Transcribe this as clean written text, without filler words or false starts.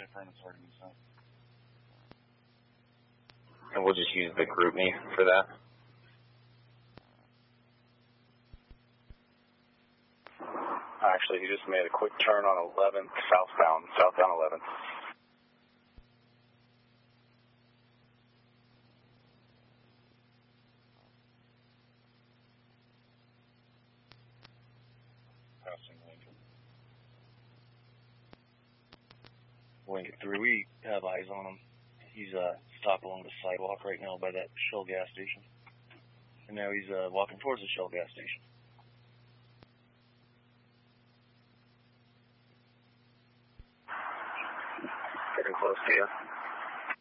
And we'll just use the group me for that. Actually, he just made a quick turn on 11th, southbound 11th. Lincoln 3, we have eyes on him. He's stopped along the sidewalk right now by that Shell gas station. And now he's walking towards the Shell gas station. Getting close to you.